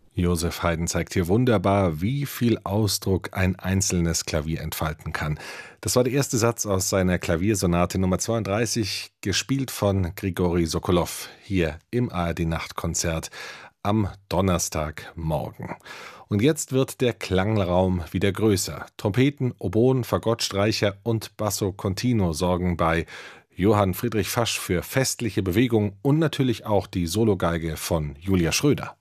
Josef Haydn zeigt hier wunderbar, wie viel Ausdruck ein einzelnes Klavier entfalten kann. Das war der erste Satz aus seiner Klaviersonate Nummer 32, gespielt von Grigori Sokolow, hier im ARD-Nachtkonzert am Donnerstagmorgen. Und jetzt wird der Klangraum wieder größer. Trompeten, Oboen, Fagottstreicher und Basso Continuo sorgen bei Johann Friedrich Fasch für festliche Bewegung und natürlich auch die Sologeige von Julia Schröder.